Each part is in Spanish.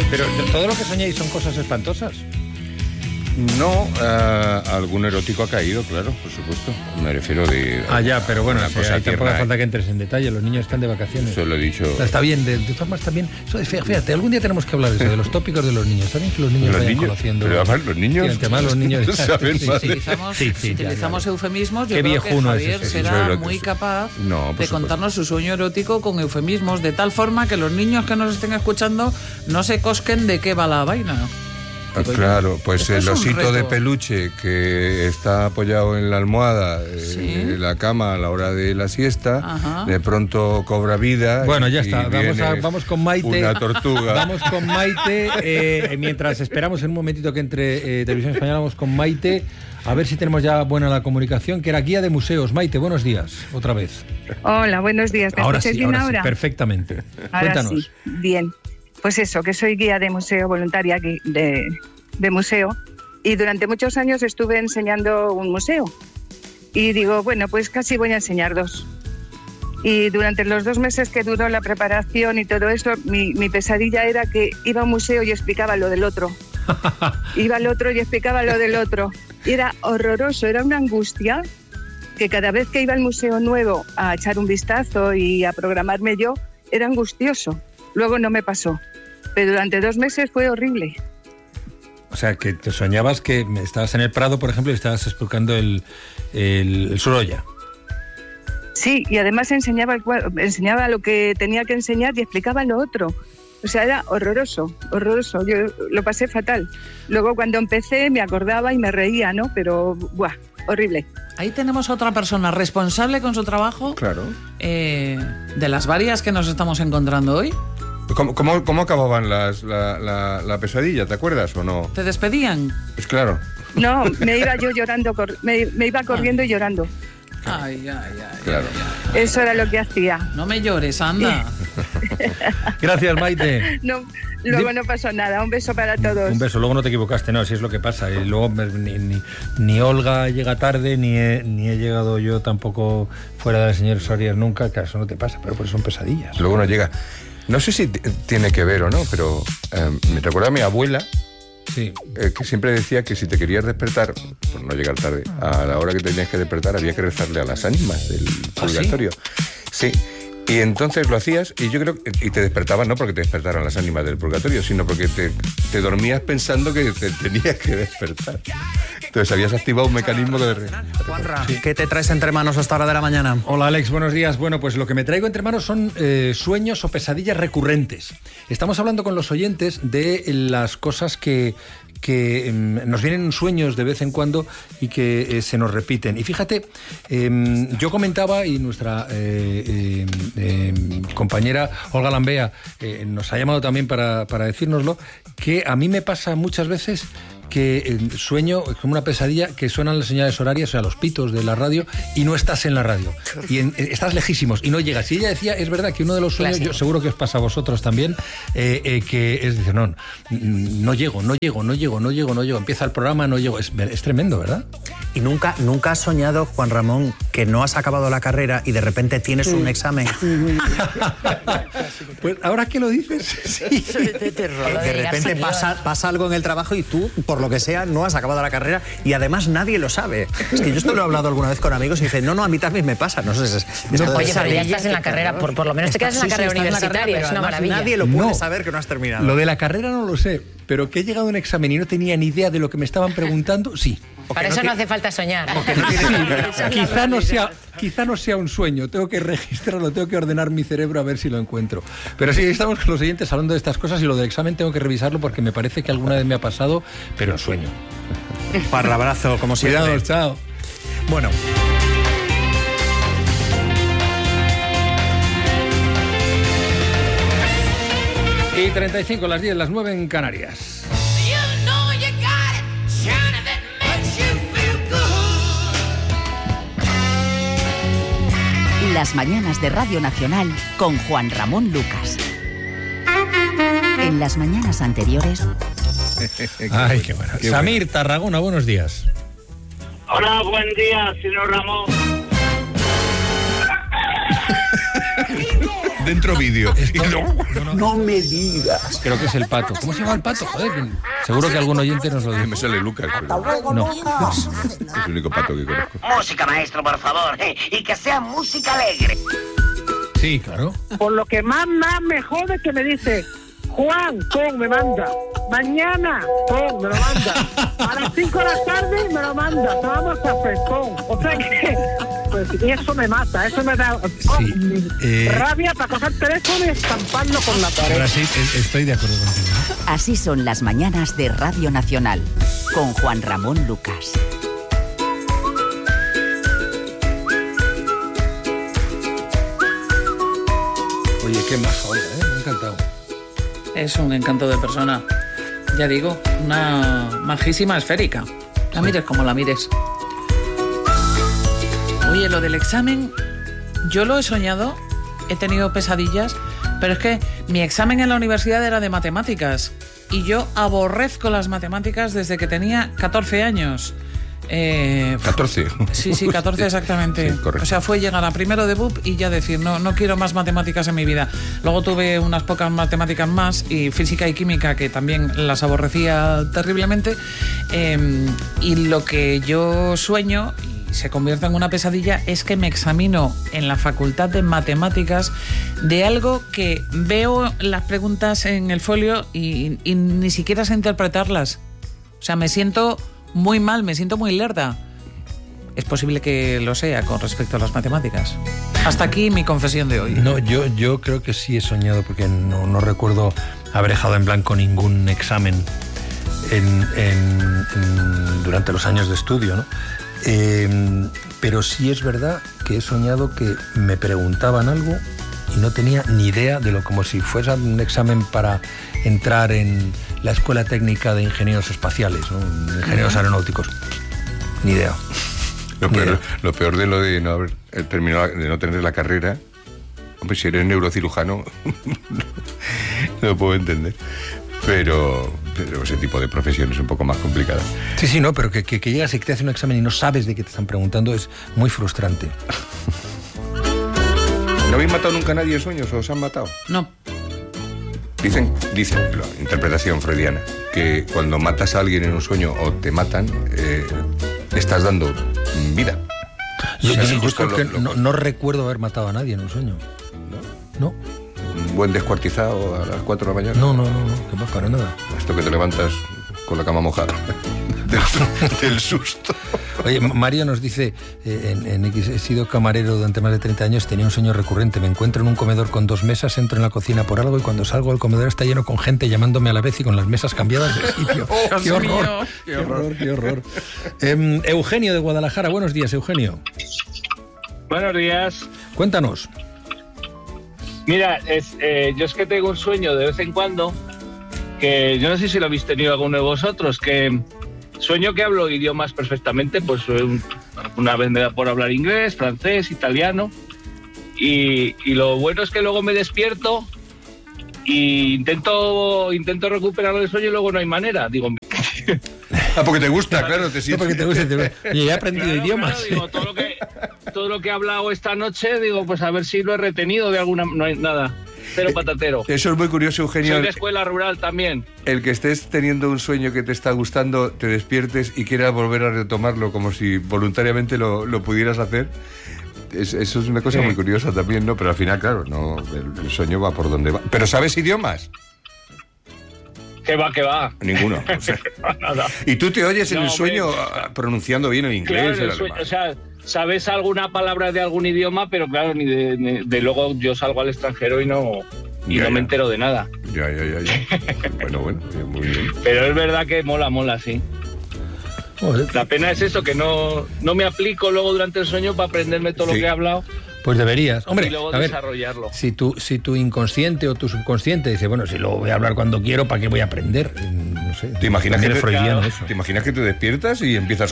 Pero todo lo que soñáis son cosas espantosas. No, algún erótico ha caído, claro, por supuesto. Me refiero de... Ya, pero bueno, una cosa ahí tampoco tierna. hace falta que entres en detalle. Los niños están de vacaciones. Eso lo he dicho. Está bien, de todas formas también... Fíjate, algún día tenemos que hablar de eso, de los tópicos de los niños. Está bien que los niños vayan conociendo... Pero además los niños... Sí, además los niños... saben más de... Si utilizamos eufemismos, yo Qué creo que viejuno es Javier ese. será muy capaz de contarnos su sueño erótico con eufemismos, de tal forma que los niños que nos estén escuchando no se cosquen de qué va la vaina. Claro, pues esto el es un osito reto. de peluche que está apoyado en la almohada de la cama a la hora de la siesta, Ajá. de pronto cobra vida. Bueno, ya y está. viene Vamos con Maite. Una tortuga. Vamos con Maite. Mientras esperamos en un momentito que entre Televisión Española, vamos con Maite. A ver si tenemos ya buena la comunicación, que era guía de museos. Maite, buenos días, otra vez. Hola, buenos días. ¿Me escuchas bien ahora? Sí, perfectamente. Ahora Cuéntanos. sí, bien. Pues eso, que soy guía de museo, voluntaria aquí de museo, y durante muchos años estuve enseñando un museo. Y digo, bueno, pues casi voy a enseñar 2. Y durante los 2 meses que duró la preparación y todo eso, mi pesadilla era que iba a un museo y explicaba lo del otro. Iba al otro y explicaba lo del otro. Y era horroroso, era una angustia que cada vez que iba al museo nuevo a echar un vistazo y a programarme yo, era angustioso. Luego no me pasó, pero durante 2 meses fue horrible. O sea, que te soñabas que estabas en el Prado, por ejemplo, y estabas explicando el Sorolla. Sí, y además enseñaba lo que tenía que enseñar y explicaba lo otro. O sea, era horroroso, horroroso. Yo lo pasé fatal. Luego cuando empecé me acordaba y me reía, ¿no? Pero, ¡buah! Horrible. Ahí tenemos a otra persona responsable con su trabajo. Claro. De las varias que nos estamos encontrando hoy. ¿Cómo acababan la pesadilla? ¿Te acuerdas o no? ¿Te despedían? Pues claro. No, me iba yo llorando, me iba corriendo y llorando. Ay. Claro. Eso era lo que hacía. No me llores, anda. Gracias, Maite. No, luego no pasó nada. Un beso para todos. Un beso, luego no te equivocaste, no, si es lo que pasa. Y luego ni Olga llega tarde, ni he llegado yo tampoco fuera de la señora Soria nunca, que eso no te pasa, pero pues son pesadillas. Luego no llega. No sé si tiene que ver o no, pero me recuerda a mi abuela, sí, que siempre decía que si te querías despertar, por no llegar tarde, a la hora que tenías que despertar había que rezarle a las ánimas del purgatorio. Sí. Y entonces lo hacías y yo creo y te despertabas no porque te despertaran las ánimas del purgatorio, sino porque te dormías pensando que te tenías que despertar. Entonces habías activado un mecanismo de... Juanra, ¿qué te traes entre manos a esta hora de la mañana? Hola Alex, buenos días. Bueno, pues lo que me traigo entre manos son sueños o pesadillas recurrentes. Estamos hablando con los oyentes de las cosas que nos vienen sueños de vez en cuando y que se nos repiten. Y fíjate, yo comentaba, y nuestra compañera Olga Lambea nos ha llamado también para decírnoslo, que a mí me pasa muchas veces que sueño como una pesadilla que suenan las señales horarias, o sea, los pitos de la radio, y no estás en la radio. Y estás lejísimos y no llegas. Y ella decía, es verdad que uno de los sueños, yo seguro que os pasa a vosotros también, que es decir, no llego. Empieza el programa, no llego. Es tremendo, ¿verdad? ¿Y nunca has soñado, Juan Ramón, que no has acabado la carrera y de repente tienes un examen? Pues ahora que lo dices, sí. De repente pasa algo en el trabajo y tú, por lo que sea, no has acabado la carrera y además nadie lo sabe. Es que yo esto lo he hablado alguna vez con amigos y dicen, no, a mí también me pasa. No sé, oye, pero ya estás en la carrera, por lo menos te quedas en la carrera universitaria, es una maravilla. Nadie lo puede saber que no has terminado. Lo de la carrera no lo sé, pero que he llegado a un examen y no tenía ni idea de lo que me estaban preguntando, sí. Para eso no hace falta soñar. Quizá no sea un sueño, tengo que registrarlo, tengo que ordenar mi cerebro a ver si lo encuentro. Pero sí, estamos con los oyentes hablando de estas cosas y lo del examen tengo que revisarlo porque me parece que alguna vez me ha pasado, pero en sueño. Para abrazo, como siempre. Cuidado, chao. Bueno. Y 35, las 10, las 9 en Canarias. Las mañanas de Radio Nacional con Juan Ramón Lucas. En las mañanas anteriores... Ay, qué bueno. Samir, Tarragona, buenos días. Hola, buen día, señor Ramón. Dentro vídeo. No me digas. Creo que es el pato. ¿Cómo se llama el pato? Joder, seguro que algún oyente nos lo dice. Me sale Lucas. Pero No. es el único pato que conozco. Música, maestro, por favor. Y que sea música alegre. Sí, claro. Por lo que más me jode que me dice, Juan, me manda. Mañana, me lo manda. A las 5 de la tarde me lo manda. Vamos a hacer, O sea que, pues, y eso me mata, eso me da rabia para coger el teléfono y estamparlo con la pared. Ahora sí, estoy de acuerdo contigo. Así son las mañanas de Radio Nacional, con Juan Ramón Lucas. Oye, qué maja, oiga, me ha encantado. Es un encanto de persona. Ya digo, una majísima esférica. La mires como la mires. Oye, lo del examen, yo lo he soñado, he tenido pesadillas, pero es que mi examen en la universidad era de matemáticas y yo aborrezco las matemáticas desde que tenía 14 años. 14. Sí, 14 exactamente. Sí, correcto. O sea, fue llegar a primero de BUP y ya decir, no quiero más matemáticas en mi vida. Luego tuve unas pocas matemáticas más y física y química que también las aborrecía terriblemente. Y lo que yo sueño, y se convierte en una pesadilla, es que me examino en la facultad de matemáticas de algo que veo las preguntas en el folio y ni siquiera sé interpretarlas. O sea, me siento muy mal, me siento muy lerda. Es posible que lo sea con respecto a las matemáticas. Hasta aquí mi confesión de hoy. No, yo creo que sí he soñado, porque no recuerdo haber dejado en blanco ningún examen durante los años de estudio, ¿no? Pero sí es verdad que he soñado que me preguntaban algo y no tenía ni idea de lo, como si fuese un examen para entrar en la Escuela Técnica de Ingenieros Espaciales, ¿no? Ingenieros aeronáuticos. Ni idea. Lo peor de lo de no haber terminado, de no tener la carrera, hombre, si eres neurocirujano, no lo puedo entender. Pero ese tipo de profesión es un poco más complicada. Sí, no, pero que llegas y que te hacen un examen y no sabes de qué te están preguntando es muy frustrante. ¿No habéis matado nunca a nadie en sueños o os han matado? No. Dicen, la interpretación freudiana, que cuando matas a alguien en un sueño o te matan, estás dando vida. Yo no recuerdo haber matado a nadie en un sueño. ¿No? Un buen descuartizado a las 4 de la mañana. No, que no para nada. Esto que te levantas con la cama mojada del susto. Oye, Mario nos dice, en X, he sido camarero durante más de 30 años, tenía un sueño recurrente, me encuentro en un comedor con 2 mesas, entro en la cocina por algo y cuando salgo el comedor está lleno con gente llamándome a la vez y con las mesas cambiadas de sitio. ¡Qué horror! ¡Qué horror! Eugenio de Guadalajara, buenos días, Eugenio. Buenos días. Cuéntanos. Mira, yo es que tengo un sueño de vez en cuando, que yo no sé si lo habéis tenido alguno de vosotros, que sueño que hablo idiomas perfectamente, pues una vez me da por hablar inglés, francés, italiano, y lo bueno es que luego me despierto y intento recuperarlo del sueño y luego no hay manera, digo... porque te gusta, claro, te sientes. Porque te gusta. Y he aprendido idiomas. Claro, digo, todo lo que he hablado esta noche, digo, pues a ver si lo he retenido de alguna... No hay nada. Cero patatero. Eso es muy curioso, Eugenio. Soy de escuela rural también. El que estés teniendo un sueño que te está gustando, te despiertes y quieras volver a retomarlo como si voluntariamente lo pudieras hacer. Eso es una cosa muy curiosa también, ¿no? Pero al final, claro, no, el sueño va por donde va. ¿Pero sabes idiomas? ¿Qué va? Ninguno. O sea. Nada. ¿Y tú te oyes en el sueño pronunciando bien el inglés? Claro, el sueño, o sea, sabes alguna palabra de algún idioma, pero claro, ni de luego yo salgo al extranjero y no me entero de nada. Ya. Bueno, muy bien. Pero es verdad que mola, sí. Joder. La pena es eso, que no me aplico luego durante el sueño para aprenderme todo lo que he hablado. Pues deberías. Hombre, y luego a ver, desarrollarlo. Si tu inconsciente o tu subconsciente dice, bueno, si lo voy a hablar cuando quiero, ¿para qué voy a aprender? No sé. ¿Te imaginas eso. ¿Te imaginas que te despiertas y empiezas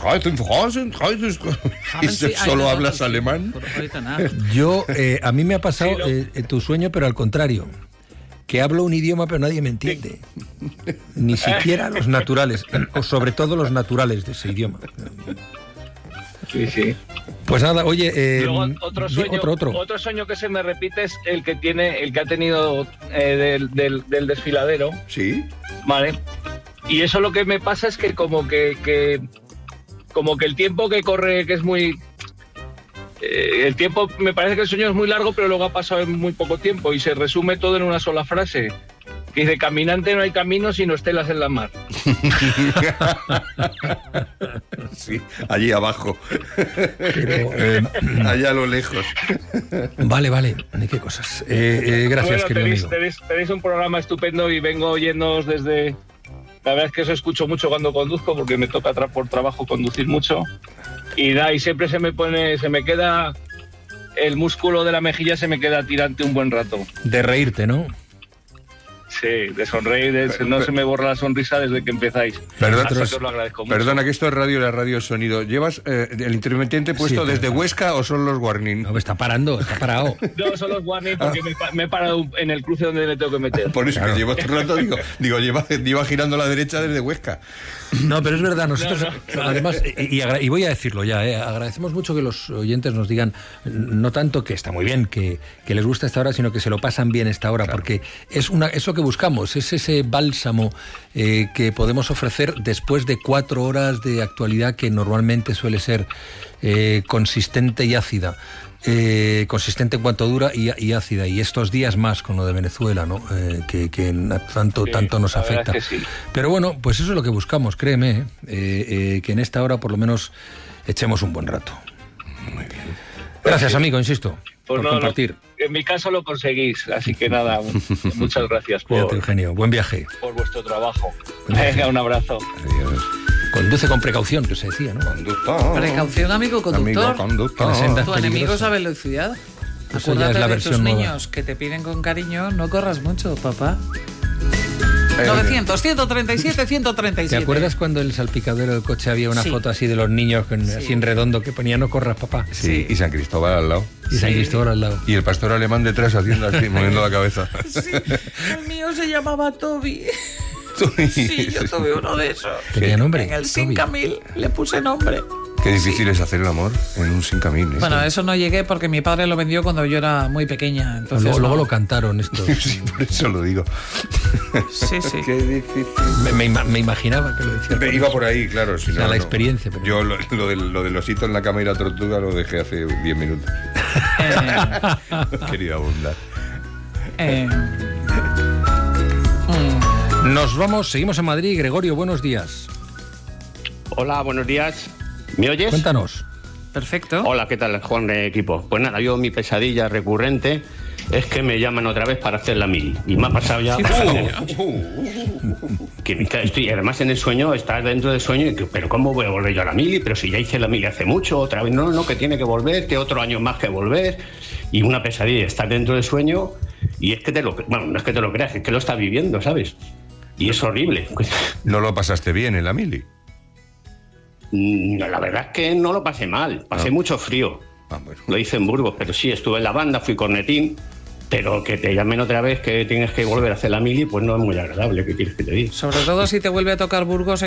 y solo hablas alemán? Yo, a mí me ha pasado tu sueño, pero al contrario. Que hablo un idioma pero nadie me entiende. Ni siquiera los naturales, o sobre todo los naturales de ese idioma. Sí. Pues nada, oye, luego otro sueño que se me repite es el que ha tenido del desfiladero. Sí. Vale. Y eso lo que me pasa es que como que el tiempo que corre, que es muy... el tiempo, me parece que el sueño es muy largo, pero luego ha pasado en muy poco tiempo y se resume todo en una sola frase. Que dice, caminante no hay camino sino estelas en la mar. Sí, allí abajo. Pero, allá a lo lejos. Vale. ¿Qué cosas? Gracias, querido amigo. Tenéis un programa estupendo y vengo oyéndoos desde... La verdad es que os escucho mucho cuando conduzco porque me toca por trabajo conducir mucho. Y siempre se me queda el músculo de la mejilla, se me queda tirante un buen rato. De reírte, ¿no? Sí, de sonreír, no se me borra la sonrisa desde que empezáis. Perdona, que esto es radio y la radio es sonido. ¿Llevas el intermitente puesto desde Huesca o son los warning? No, está parado. No, son los warning porque me he parado en el cruce donde me tengo que meter. Por eso, claro. Que llevo otro rato, digo, lleva girando a la derecha desde Huesca. No, pero es verdad, nosotros además, y voy a decirlo ya, agradecemos mucho que los oyentes nos digan, no tanto que está muy bien, que les gusta esta hora, sino que se lo pasan bien esta hora, claro. Porque es lo que buscamos, es ese bálsamo que podemos ofrecer después de 4 horas de actualidad que normalmente suele ser consistente y ácida. Consistente en cuanto dura y ácida, y estos días más con lo de Venezuela, ¿no? Que tanto nos afecta. Sí. Pero bueno, pues eso es lo que buscamos, créeme, que en esta hora por lo menos echemos un buen rato. Muy bien. Gracias, amigo, insisto, por compartir. En mi caso lo conseguís, así que nada, muchas gracias Cuídate, Eugenio, buen viaje. Por vuestro trabajo. Venga, un abrazo. Adiós. Conduce con precaución, que se decía, ¿no? Conductor. Precaución, amigo conductor. Tu enemigo sabe velocidad. Acuérdate de tus niños que te piden con cariño, no corras mucho, papá. 900, 137, 137. ¿Te acuerdas cuando en el salpicadero del coche había una foto así de los niños así en redondo que ponía no corras, papá? Sí, y San Cristóbal al lado. San Cristóbal al lado. Y el pastor alemán detrás haciendo así, moviendo la cabeza. Sí, el mío se llamaba Toby. Sí, yo tuve uno de esos. ¿Tenía nombre? En el 5000 le puse nombre. Qué difícil es hacer el amor en un 5000. Bueno, eso no llegué porque mi padre lo vendió cuando yo era muy pequeña. Entonces luego lo cantaron esto. Sí, por eso lo digo. Sí. Qué difícil. Me imaginaba que lo decía. Iba por ahí, claro. Si no, la experiencia. Pero... Yo lo del osito en la cama y la tortuga lo dejé hace 10 minutos. Querida bondad. Nos vamos, seguimos en Madrid. Gregorio, buenos días. Hola, buenos días. ¿Me oyes? Cuéntanos. Perfecto. Hola, ¿qué tal, Juan de equipo? Pues nada, yo mi pesadilla recurrente es que me llaman otra vez para hacer la mili. Y me ha pasado ya... que además en el sueño, estás dentro del sueño y que, pero ¿cómo voy a volver yo a la mili? Pero si ya hice la mili hace mucho, otra vez no, que tiene que volver, que otro año más que volver. Y una pesadilla, estás dentro del sueño y es que no es que te lo creas, es que lo estás viviendo, ¿sabes? Y es horrible. ¿No lo pasaste bien en la mili? No, la verdad es que no lo pasé mal, pasé mucho frío. Bueno. Lo hice en Burgos, pero sí, estuve en la banda, fui cornetín, pero que te llamen otra vez que tienes que volver a hacer la mili, pues no es muy agradable, ¿qué quieres que te diga? Sobre todo si te vuelve a tocar Burgos